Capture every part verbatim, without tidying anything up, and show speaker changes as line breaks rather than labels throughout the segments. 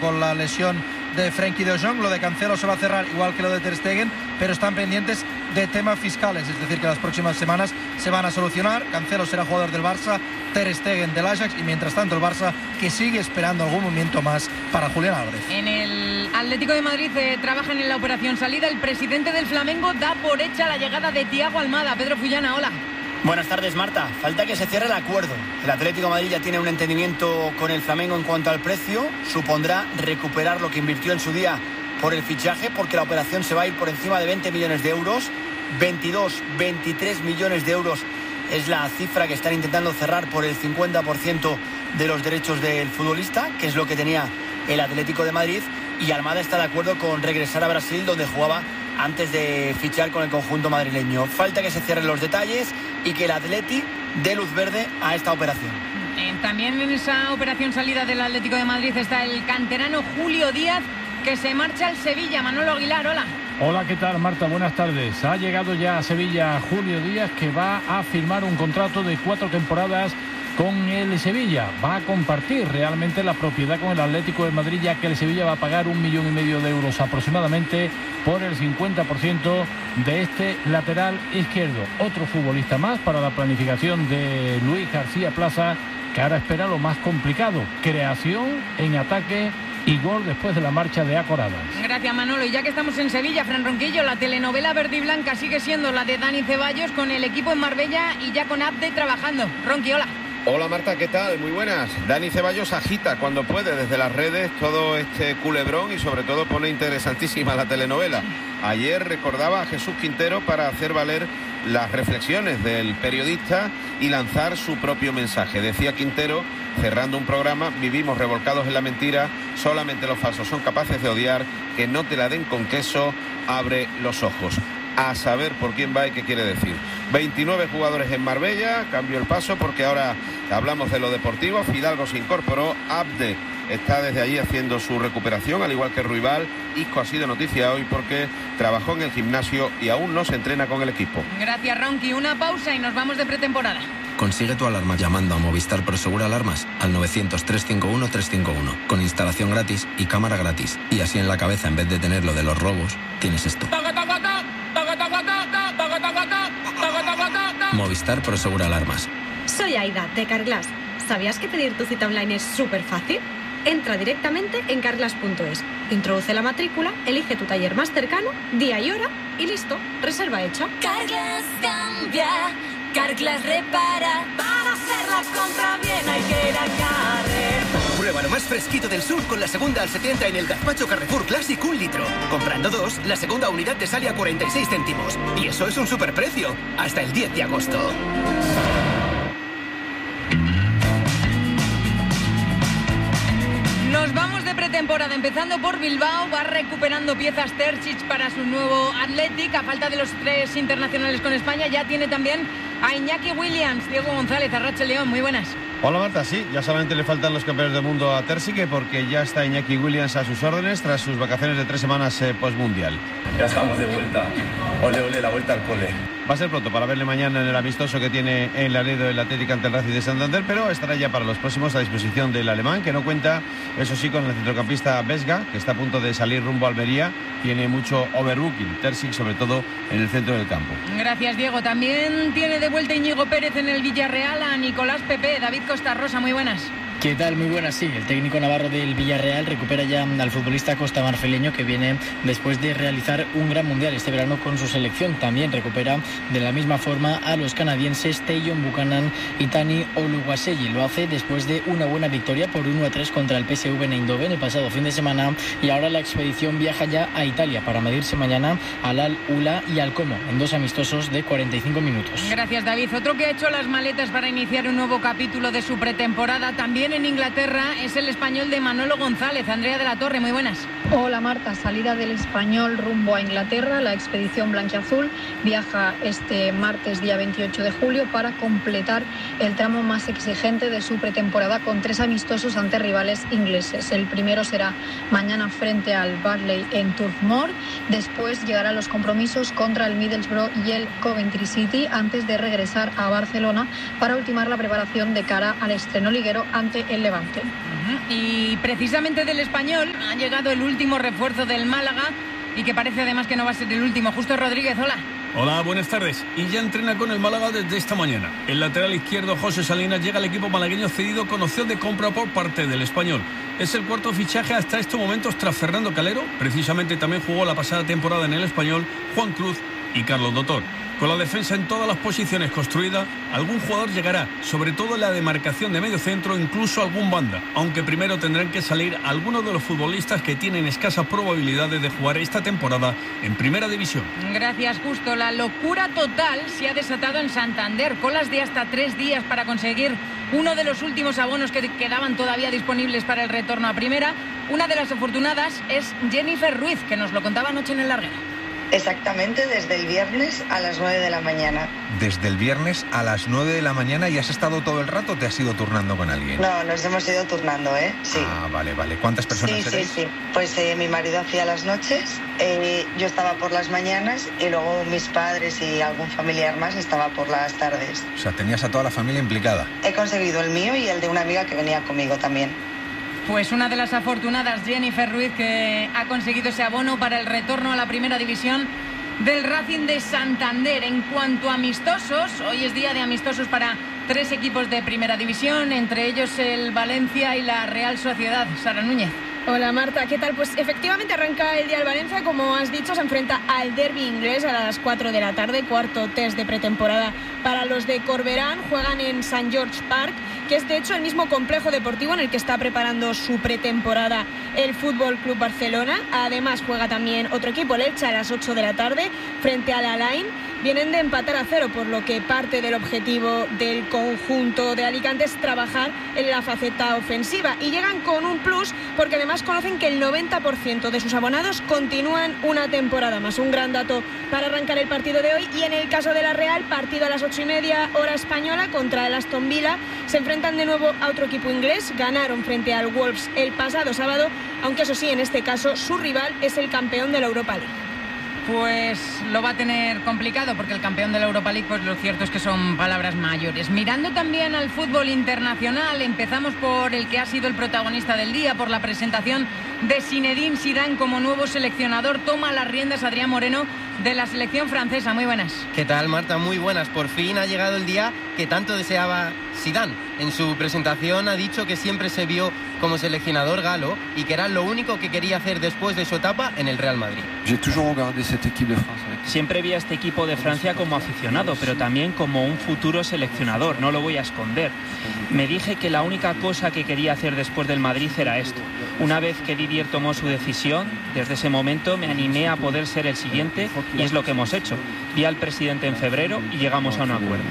con la lesión de Frenkie de Jong. Lo de Cancelo se va a cerrar igual que lo de Ter Stegen, pero están pendientes de temas fiscales, es decir, que las próximas semanas se van a solucionar. Cancelo será jugador del Barça, Ter Stegen del Ajax, y mientras tanto el Barça que sigue esperando algún movimiento más para Julián Álvarez.
En el Atlético de Madrid eh, trabajan en la operación salida. El presidente del Flamengo da por hecha la llegada de Thiago Almada. Pedro Fullana, hola.
Buenas tardes, Marta. Falta que se cierre el acuerdo. El Atlético de Madrid ya tiene un entendimiento con el Flamengo en cuanto al precio. Supondrá recuperar lo que invirtió en su día por el fichaje, porque la operación se va a ir por encima de veinte millones de euros. veintidós, veintitrés millones de euros es la cifra que están intentando cerrar por el cincuenta por ciento de los derechos del futbolista, que es lo que tenía el Atlético de Madrid. Y Almada está de acuerdo con regresar a Brasil, donde jugaba antes de fichar con el conjunto madrileño. Falta que se cierren los detalles y que el Atleti dé luz verde a esta operación.
Eh, también en esa operación salida del Atlético de Madrid está el canterano Julio Díaz, que se marcha al Sevilla. Manolo Aguilar, hola.
Hola, ¿qué tal, Marta? Buenas tardes. Ha llegado ya a Sevilla Julio Díaz, que va a firmar un contrato de cuatro temporadas con el Sevilla. Va a compartir realmente la propiedad con el Atlético de Madrid, ya que el Sevilla va a pagar un millón y medio de euros aproximadamente por el cincuenta por ciento de este lateral izquierdo. Otro futbolista más para la planificación de Luis García Plaza, que ahora espera lo más complicado: creación en ataque y gol después de la marcha de Acoradas.
Gracias, Manolo. Y ya que estamos en Sevilla, Fran Ronquillo, la telenovela verde y blanca sigue siendo la de Dani Ceballos, con el equipo en Marbella y ya con Abde trabajando. Ronqui, hola.
Hola, Marta, ¿qué tal? Muy buenas. Dani Ceballos agita cuando puede desde las redes todo este culebrón y sobre todo pone interesantísima la telenovela. Ayer recordaba a Jesús Quintero para hacer valer las reflexiones del periodista y lanzar su propio mensaje. Decía Quintero, cerrando un programa: vivimos revolcados en la mentira, solamente los falsos son capaces de odiar, que no te la den con queso, abre los ojos. A saber por quién va y qué quiere decir. veintinueve jugadores en Marbella, cambio el paso porque ahora hablamos de lo deportivo. Fidalgo se incorporó, Abde está desde allí haciendo su recuperación, al igual que Ruibal. Isco ha sido noticia hoy porque trabajó en el gimnasio y aún no se entrena con el equipo.
Gracias, Ronqui. Una pausa y nos vamos de pretemporada.
Consigue tu alarma llamando a Movistar Prosegur Alarmas al novecientos, trescientos cincuenta y uno, trescientos cincuenta y uno, con instalación gratis y cámara gratis. Y así en la cabeza, en vez de tener lo de los robos, tienes esto. Movistar Prosegur Alarmas.
Soy Aida, de Carglass. ¿Sabías que pedir tu cita online es súper fácil? Entra directamente en carglass punto es, introduce la matrícula, elige tu taller más cercano, día y hora y listo, reserva hecha.
Carglass cambia, Carglass repara. Para hacer la compra bien hay que ir a Carrefour.
Prueba lo más fresquito del sur con la segunda al setenta en el gazpacho Carrefour Classic un litro. Comprando dos, la segunda unidad te sale a cuarenta y seis céntimos. Y eso es un superprecio, hasta el diez de agosto.
Nos vamos de pretemporada, empezando por Bilbao. Va recuperando piezas Terzic para su nuevo Athletic. A falta de los tres internacionales con España, ya tiene también a Iñaki Williams. Diego González, Arracha León, muy buenas.
Hola, Marta, sí, ya solamente le faltan los campeones del mundo a Terzic, porque ya está Iñaki Williams a sus órdenes tras sus vacaciones de tres semanas eh, postmundial.
Ya estamos de vuelta. Ole, ole, la vuelta al cole.
Va a ser pronto para verle mañana en el amistoso que tiene en Laredo el Atlético ante el Racing de Santander, pero estará ya para los próximos a disposición del alemán, que no cuenta, eso sí, con el centrocampista Vesga, que está a punto de salir rumbo a Almería. Tiene mucho overbooking, Terzic, sobre todo en el centro del campo.
Gracias, Diego. También tiene de vuelta Íñigo Pérez en el Villarreal a Nicolás Pepe. David Costa Rosa, muy buenas.
¿Qué tal? Muy buenas, sí. El técnico navarro del Villarreal recupera ya al futbolista costamarfileño, que viene después de realizar un gran mundial este verano con su selección. También recupera de la misma forma a los canadienses Tayon Buchanan y Tani Oluwaseyi. Lo hace después de una buena victoria por uno a tres contra el P S V Eindhoven el pasado fin de semana, y ahora la expedición viaja ya a Italia para medirse mañana al Al-Ula y al Como en dos amistosos de cuarenta y cinco minutos.
Gracias, David. Otro que ha hecho las maletas para iniciar un nuevo capítulo de su pretemporada también en Inglaterra es el español de Manolo González. Andrea de la Torre, muy buenas.
Hola, Marta. Salida del español rumbo a Inglaterra. La expedición blanquiazul viaja este martes día veintiocho de julio para completar el tramo más exigente de su pretemporada con tres amistosos ante rivales ingleses. El primero será mañana frente al Burnley en Turf Moor. Después llegarán los compromisos contra el Middlesbrough y el Coventry City antes de regresar a Barcelona para ultimar la preparación de cara al estreno liguero ante el Levante.
Y precisamente del Español ha llegado el último refuerzo del Málaga y que parece además que no va a ser el último. Justo Rodríguez, hola.
Hola, buenas tardes. Y ya entrena con el Málaga desde esta mañana. El lateral izquierdo José Salinas llega al equipo malagueño cedido con opción de compra por parte del Español. Es el cuarto fichaje hasta estos momentos tras Fernando Calero. Precisamente también jugó la pasada temporada en el Español Juan Cruz y Carlos Dotor. Con la defensa en todas las posiciones construida, algún jugador llegará, sobre todo en la demarcación de medio centro, incluso algún banda, aunque primero tendrán que salir algunos de los futbolistas que tienen escasas probabilidades de jugar esta temporada en Primera División.
Gracias, Justo. La locura total se ha desatado en Santander. Colas de hasta tres días para conseguir uno de los últimos abonos que quedaban todavía disponibles para el retorno a Primera. Una de las afortunadas es Jennifer Ruiz, que nos lo contaba anoche en el larguero.
Exactamente, desde el viernes a las nueve de la mañana.
Desde el viernes a las nueve de la mañana, ¿y has estado todo el rato o te has ido turnando con alguien?
No, nos hemos ido turnando, ¿eh? Sí.
Ah, vale, vale. ¿Cuántas personas
sí,
erais?
Sí, sí, Pues eh, mi marido hacía las noches, eh, yo estaba por las mañanas y luego mis padres y algún familiar más estaba por las tardes.
O sea, tenías a toda la familia implicada.
He conseguido el mío y el de una amiga que venía conmigo también.
Pues una de las afortunadas, Jennifer Ruiz, que ha conseguido ese abono para el retorno a la Primera División del Racing de Santander. En cuanto a amistosos, hoy es día de amistosos para tres equipos de Primera División, entre ellos el Valencia y la Real Sociedad. Sara Núñez.
Hola Marta, ¿qué tal? Pues efectivamente arranca el día del Valencia, como has dicho, se enfrenta al derbi inglés a las cuatro de la tarde, cuarto test de pretemporada para los de Corberán. Juegan en Saint George Park, que es de hecho el mismo complejo deportivo en el que está preparando su pretemporada el Fútbol Club Barcelona. Además juega también otro equipo, el Elche, a las ocho de la tarde frente al Alain. Vienen de empatar a cero, por lo que parte del objetivo del conjunto de Alicante es trabajar en la faceta ofensiva. Y llegan con un plus porque además conocen que el noventa por ciento de sus abonados continúan una temporada más. Un gran dato para arrancar el partido de hoy. Y en el caso de la Real, partido a las ocho y media hora española contra el Aston Villa. Se enfrentan de nuevo a otro equipo inglés. Ganaron frente al Wolves el pasado sábado, aunque eso sí, en este caso su rival es el campeón de la Europa League.
Pues lo va a tener complicado porque el campeón de la Europa League, pues lo cierto es que son palabras mayores. Mirando también al fútbol internacional, empezamos por el que ha sido el protagonista del día, por la presentación de Zinedine Zidane como nuevo seleccionador. Toma las riendas Adrián Moreno de la selección francesa. Muy buenas.
¿Qué tal, Marta? Muy buenas. Por fin ha llegado el día que tanto deseaba Zidane. En su presentación ha dicho que siempre se vio como seleccionador galo y que era lo único que quería hacer después de su etapa en el Real Madrid.
Siempre vi a este equipo de Francia como aficionado, pero también como un futuro seleccionador, no lo voy a esconder. Me dije que la única cosa que quería hacer después del Madrid era esto. Una vez que Didier tomó su decisión, desde ese momento me animé a poder ser el siguiente y es lo que hemos hecho. Vi al presidente en febrero y llegamos a un acuerdo.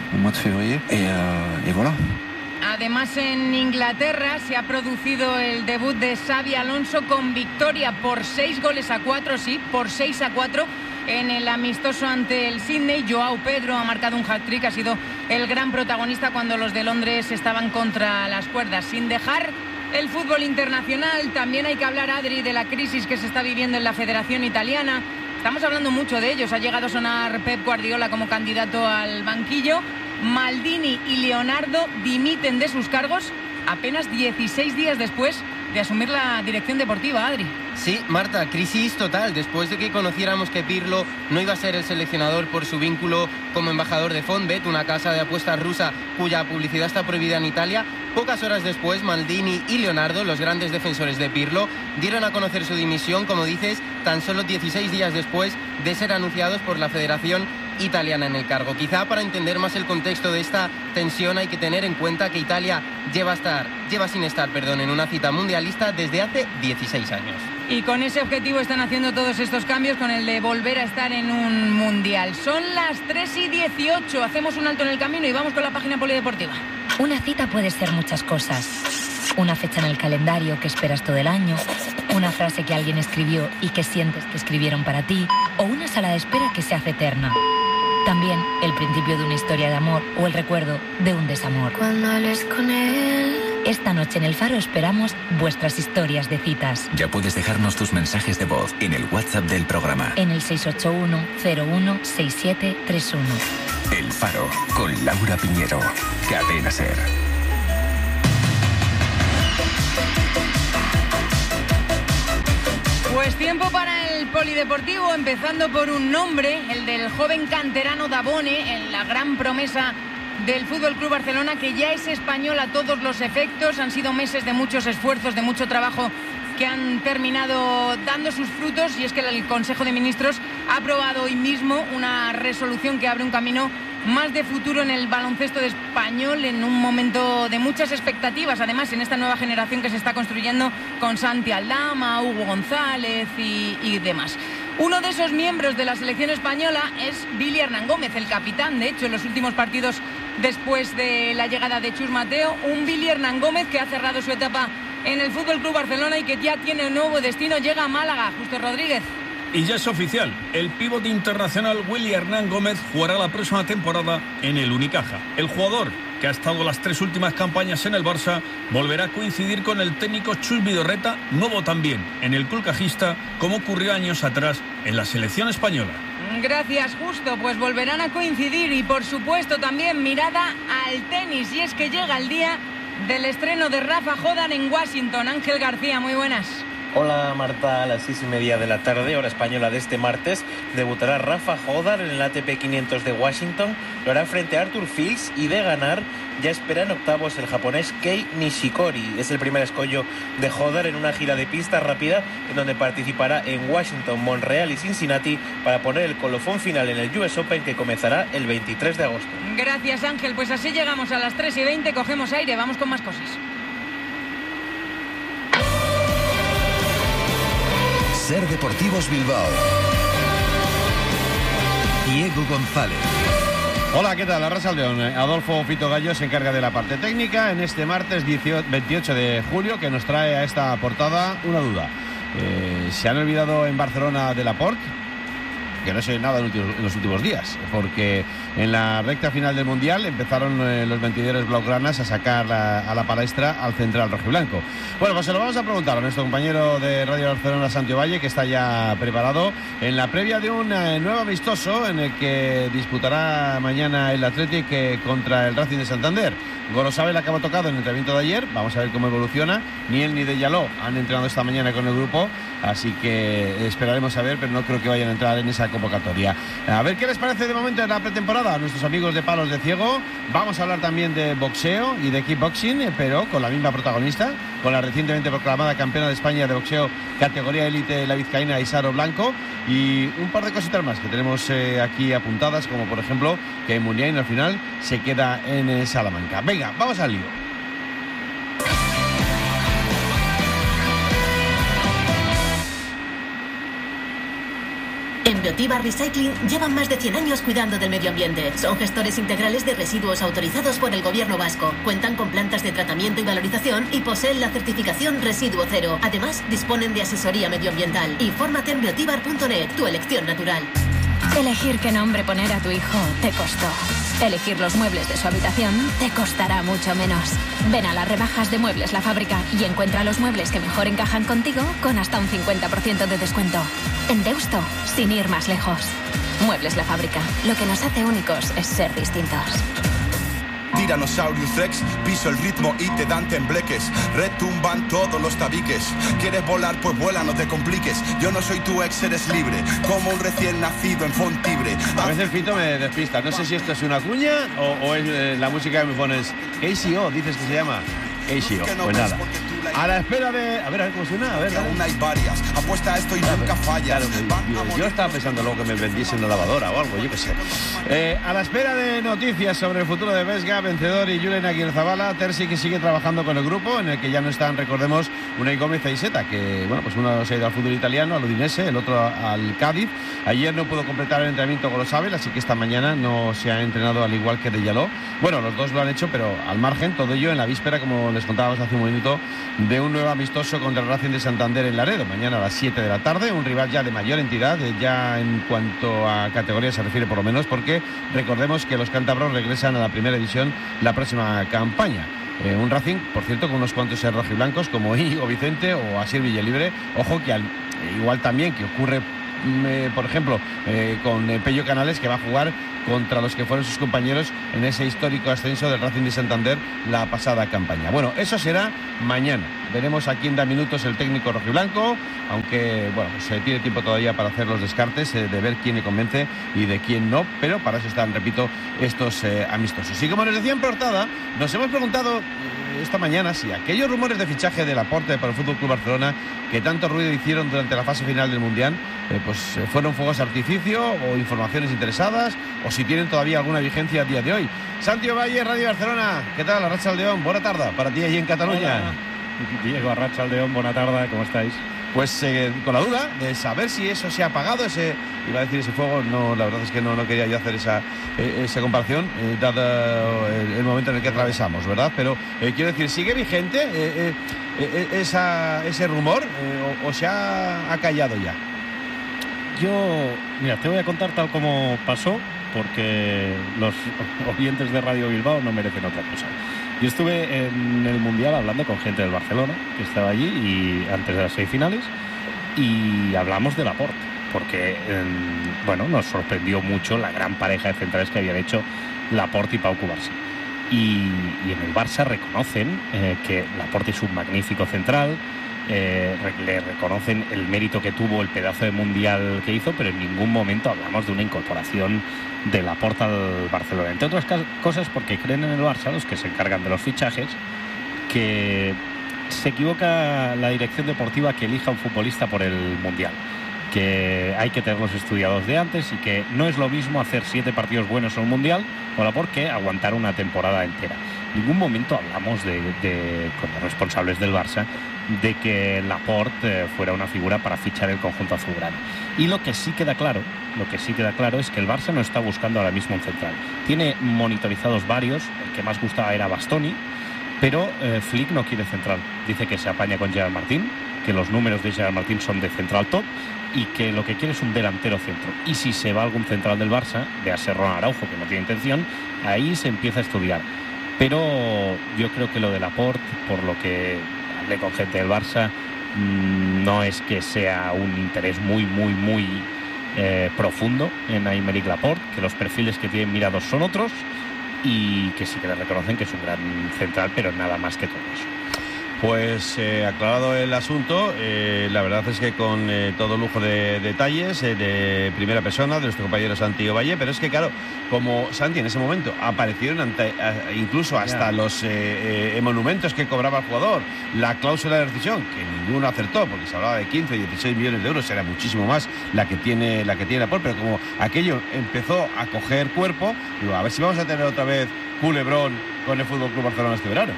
Además, en Inglaterra se ha producido el debut de Xabi Alonso con victoria por seis goles a cuatro, sí, por seis a cuatro en el amistoso ante el Sydney. Joao Pedro ha marcado un hat-trick, ha sido el gran protagonista cuando los de Londres estaban contra las cuerdas. Sin dejar el fútbol internacional, también hay que hablar, Adri, de la crisis que se está viviendo en la Federación Italiana. Estamos hablando mucho de ellos. Ha llegado a sonar Pep Guardiola como candidato al banquillo. Maldini y Leonardo dimiten de sus cargos apenas dieciséis días después de asumir la dirección deportiva, Adri.
Sí, Marta, crisis total. Después de que conociéramos que Pirlo no iba a ser el seleccionador por su vínculo como embajador de Fonbet, una casa de apuestas rusa cuya publicidad está prohibida en Italia, pocas horas después Maldini y Leonardo, los grandes defensores de Pirlo, dieron a conocer su dimisión, como dices, tan solo dieciséis días después de ser anunciados por la Federación Italiana en el cargo. Quizá para entender más el contexto de esta tensión hay que tener en cuenta que Italia lleva, estar, lleva sin estar perdón, en una cita mundialista desde hace dieciséis años.
Y con ese objetivo están haciendo todos estos cambios, con el de volver a estar en un mundial. Son las tres y dieciocho, hacemos un alto en el camino y vamos con la página polideportiva.
Una cita puede ser muchas cosas. Una fecha en el calendario que esperas todo el año, una frase que alguien escribió y que sientes que escribieron para ti, o una sala de espera que se hace eterna. También el principio de una historia de amor o el recuerdo de un desamor.
Cuando hables con él.
Esta noche en El Faro esperamos vuestras historias de citas.
Ya puedes dejarnos tus mensajes de voz en el WhatsApp del programa.
En el seis ocho uno, cero uno, seis siete tres uno.
El Faro, con Laura Piñero. Cadena SER.
Pues tiempo para el polideportivo, empezando por un nombre, el del joven canterano Dabone, la gran promesa del Fútbol Club Barcelona, que ya es español a todos los efectos. Han sido meses de muchos esfuerzos, de mucho trabajo, que han terminado dando sus frutos, y es que el Consejo de Ministros ha aprobado hoy mismo una resolución que abre un camino más de futuro en el baloncesto de español, en un momento de muchas expectativas, además en esta nueva generación que se está construyendo con Santi Aldama, Hugo González y, y demás. Uno de esos miembros de la selección española es Billy Hernán Gómez, el capitán, de hecho, en los últimos partidos después de la llegada de Chus Mateo. Un Billy Hernán Gómez que ha cerrado su etapa en el Fútbol Club Barcelona y que ya tiene un nuevo destino, llega a Málaga. Justo Rodríguez.
Y ya es oficial, el pívot internacional Willy Hernán Gómez jugará la próxima temporada en el Unicaja. El jugador, que ha estado las tres últimas campañas en el Barça, volverá a coincidir con el técnico Chus Vidorreta, nuevo también en el club cajista, como ocurrió años atrás en la selección española.
Gracias, Justo. Pues volverán a coincidir y, por supuesto, también mirada al tenis. Y es que llega el día del estreno de Rafa Jódar en Washington. Ángel García, muy buenas.
Hola Marta, a las seis y media de la tarde, hora española de este martes, debutará Rafa Jódar en el A T P quinientos de Washington. Lo hará frente a Arthur Fils y, de ganar, ya espera en octavos el japonés Kei Nishikori. Es el primer escollo de Jódar en una gira de pista rápida en donde participará en Washington, Montreal y Cincinnati para poner el colofón final en el U S Open, que comenzará el veintitrés de agosto.
Gracias, Ángel. Pues así llegamos a las tres y veinte, cogemos aire, vamos con más cosas.
Ser Deportivos Bilbao. Diego González.
Hola, ¿qué tal? Arrasaldón. Adolfo Pito Gallo se encarga de la parte técnica en este martes veintiocho de julio, que nos trae a esta portada una duda. Eh, ¿Se han olvidado en Barcelona de Laporte? Que no sé nada en, últimos, en los últimos días, porque en la recta final del Mundial empezaron eh, los mentidores blaugranas a sacar la, a la palestra al central rojiblanco. Bueno, pues se lo vamos a preguntar a nuestro compañero de Radio Barcelona, Santiago Valle, que está ya preparado en la previa de un eh, nuevo amistoso en el que disputará mañana el Athletic eh, contra el Racing de Santander. Gorosabel acabó tocado en el entrenamiento de ayer, vamos a ver cómo evoluciona. Ni él ni Deyaló han entrenado esta mañana con el grupo, así que esperaremos a ver, pero no creo que vayan a entrar en esa convocatoria. A ver qué les parece de momento en la pretemporada a nuestros amigos de Palos de Ciego. Vamos a hablar también de boxeo y de kickboxing, pero con la misma protagonista, con la recientemente proclamada campeona de España de boxeo categoría élite, la vizcaína Isaro Blanco, y un par de cositas más que tenemos eh, aquí apuntadas, como por ejemplo que Muniain al final se queda en eh, Salamanca. Venga, vamos al lío.
En Biotiva Recycling llevan más de cien años cuidando del medio ambiente. Son gestores integrales de residuos autorizados por el Gobierno vasco. Cuentan con plantas de tratamiento y valorización y poseen la certificación Residuo Cero. Además, disponen de asesoría medioambiental. Infórmate en biotibar punto net, tu elección natural.
Elegir qué nombre poner a tu hijo te costó. Elegir los muebles de su habitación te costará mucho menos. Ven a las rebajas de Muebles La Fábrica y encuentra los muebles que mejor encajan contigo con hasta un cincuenta por ciento de descuento. En Deusto, sin ir más lejos. Muebles La Fábrica. Lo que nos hace únicos es ser distintos.
Tyrannosaurus Rex, piso el ritmo y te dan tembleques. Retumban todos los tabiques. ¿Quieres volar? Pues vuela, no te compliques. Yo no soy tu ex, eres libre, como un recién nacido en Fontibre.
A veces Fito me despista. No sé si esto es una cuña o, o es eh, la música que me pones. A C O, dices que se llama. A C O. Pues nada. A la espera de... A ver, a ver cómo suena. A ver,
aún hay varias. Apuesta a esto y claro, nunca fallas.
Claro, yo, yo estaba pensando luego que me vendiesen la lavadora o algo, yo qué sé. Eh, a la espera de noticias sobre el futuro de Vesga, vencedor y Julen Aguirrezabala, Terzi, que sigue trabajando con el grupo, en el que ya no están, recordemos, Unai Gómez e Iseta, que, bueno, pues uno se ha ido al fútbol italiano, al Udinese, el otro al Cádiz. Ayer no pudo completar el entrenamiento con los Abel, así que esta mañana no se ha entrenado al igual que Deyaló. Bueno, los dos lo han hecho, pero al margen, todo ello en la víspera, como les contábamos hace un minuto, de un nuevo amistoso contra el Racing de Santander en Laredo, mañana a las siete de la tarde, un rival ya de mayor entidad, ya en cuanto a categoría se refiere por lo menos, porque recordemos que los cántabros regresan a la primera división la próxima campaña. Eh, un Racing, por cierto, con unos cuantos rojiblancos como Íñigo Vicente o Asier Villelibre, ojo que al, igual también que ocurre, eh, por ejemplo, eh, con eh, Pello Canales, que va a jugar contra los que fueron sus compañeros en ese histórico ascenso del Racing de Santander la pasada campaña. Bueno, eso será mañana. Veremos a quién da minutos el técnico rojiblanco, aunque bueno, se tiene tiempo todavía para hacer los descartes, eh, de ver quién le convence y de quién no, pero para eso están, repito, estos eh, amistosos. Y como les decía en portada, nos hemos preguntado eh, esta mañana si aquellos rumores de fichaje de Laporte para el F C Barcelona que tanto ruido hicieron durante la fase final del Mundial, eh, pues eh, fueron fuegos de artificio o informaciones interesadas, o si tienen todavía alguna vigencia a día de hoy. Santiago Valle, Radio Barcelona, ¿qué tal? Arratsaldeon, buena tarde para ti allí en Cataluña.
Hola. Diego, Arratsaldeon, buena tarde, ¿cómo estáis?
Pues eh, con la duda de saber si eso se ha apagado, ese, iba a decir ese fuego, no, la verdad es que no, no quería yo hacer esa, eh, esa comparación, eh, dado el, el momento en el que atravesamos, ¿verdad? Pero eh, quiero decir, ¿sigue vigente eh, eh, esa, ese rumor eh, o, o se ha, ha callado ya?
Yo, mira, te voy a contar tal como pasó, porque los oyentes de Radio Bilbao no merecen otra cosa. Yo estuve en el Mundial hablando con gente del Barcelona, que estaba allí, y antes de las seis finales, y hablamos de Laporte, porque, eh, bueno, nos sorprendió mucho la gran pareja de centrales que habían hecho Laporte y Pau Cubarsí. Y, y en el Barça reconocen eh, que Laporte es un magnífico central, eh, le reconocen el mérito que tuvo, el pedazo de Mundial que hizo, pero en ningún momento hablamos de una incorporación de Laporte al Barcelona, entre otras cosas porque creen en el Barça, los que se encargan de los fichajes, que se equivoca la dirección deportiva que elija un futbolista por el Mundial, que hay que tenerlos estudiados de antes y que no es lo mismo hacer siete partidos buenos en un Mundial con Laporte que aguantar una temporada entera. En ningún momento hablamos de, de, con los responsables del Barça de que Laporte eh, fuera una figura para fichar el conjunto azulgrana. Y lo que sí queda claro, lo que sí queda claro es que el Barça no está buscando ahora mismo un central. Tiene monitorizados varios, el que más gustaba era Bastoni, pero eh, Flick no quiere central. Dice que se apaña con Gerard Martín, que los números de Gerard Martín son de central top y que lo que quiere es un delantero centro. Y si se va algún central del Barça, véase Ronald Araujo, que no tiene intención, ahí se empieza a estudiar. Pero yo creo que lo de Laporte, por lo que hablé con gente del Barça, no es que sea un interés muy, muy, muy eh, profundo en Aymeric Laporte, que los perfiles que tienen mirados son otros y que sí que le reconocen que es un gran central, pero nada más que todo eso.
Pues eh, aclarado el asunto, eh, la verdad es que con eh, todo lujo de detalles eh, de primera persona de nuestro compañero Santi Valle, pero es que claro, como Santi en ese momento aparecieron ante, a, incluso hasta yeah. los eh, eh, monumentos que cobraba el jugador, la cláusula de rescisión, que ninguno acertó, porque se hablaba de quince, dieciséis millones de euros, era muchísimo más la que tiene la que tiene Laporte, pero como aquello empezó a coger cuerpo, digo, a ver si vamos a tener otra vez culebrón con el F C Barcelona este verano.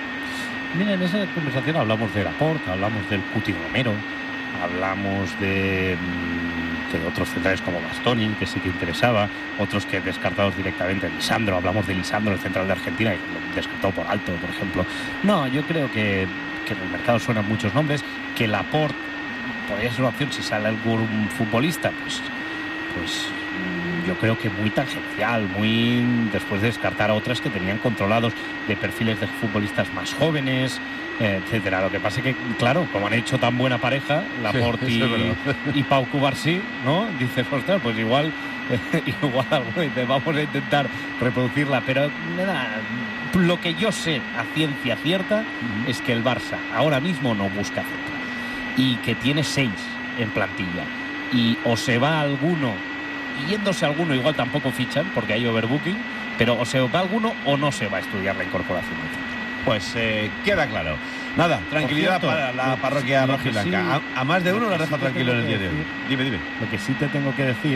Mira, en esa conversación hablamos de Laporte, hablamos del Cuti Romero, hablamos de, de otros centrales como Bastoni, que sí que interesaba, otros que descartados directamente, Lisandro, hablamos de Lisandro, el central de Argentina, y lo descartado por alto, por ejemplo. No, yo creo que, que en el mercado suenan muchos nombres, que Laporte podría ser una opción si sale algún futbolista, pues, pues yo creo que muy tangencial, muy después de descartar a otras que tenían controlados de perfiles de futbolistas más jóvenes, eh, etcétera. Lo que pasa es que, claro, como han hecho tan buena pareja, Laporte sí, y, y Pau Cubarsí, ¿no? Dices, ostras, pues igual, eh, igual alguno dice, vamos a intentar reproducirla, pero nada, lo que yo sé a ciencia cierta uh-huh. es que el Barça ahora mismo no busca central y que tiene seis en plantilla y o se va alguno, y yéndose alguno igual tampoco fichan porque hay overbooking, pero o se va alguno o no se va a estudiar la incorporación.
Pues eh, queda claro. Nada, tranquilidad cierto, para la parroquia rojiblanca. Sí, a, a más de uno la deja tranquilo en el día de hoy. Dime, dime.
Lo que sí te tengo que decir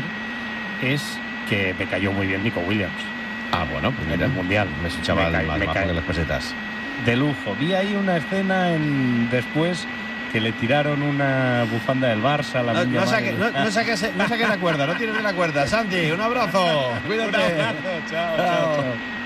es que me cayó muy bien Nico Williams.
Ah, bueno, pues
en el Mundial.
Me echaba más bajo que las pesetas.
De lujo. Vi ahí una escena en después que le tiraron una bufanda del Barça. La
no, no, saque, no, no, saques, no saques la cuerda, no tires de la cuerda. Santi, un abrazo. Cuídate.
Un abrazo. Chao, chao, chao.